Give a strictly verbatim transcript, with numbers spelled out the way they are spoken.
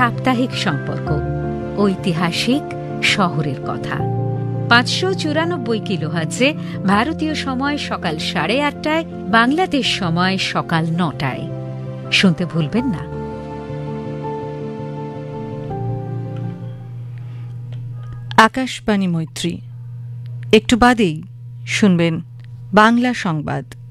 সাপ্তাহিক সম্পর্ক, ঐতিহাসিক শহরের কথা। পাঁচশো চুরানব্বই কিলোহার্টজে ভারতীয় সময় সকাল সাড়ে আটটায়, বাংলাদেশ সময় সকাল নটায়। শুনতে ভুলবেন না। আকাশবাণী মৈত্রী। একটু বাদেই শুনবেন বাংলা সংবাদ।